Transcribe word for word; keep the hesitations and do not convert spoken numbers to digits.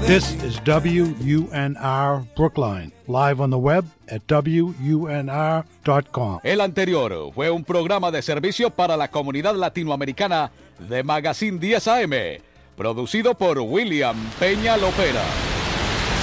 This is W U N R Brookline, live on the web at W U N R dot com. El anterior fue un programa de servicio para la comunidad latinoamericana de Magazine diez A M, producido por William Peña Lopera.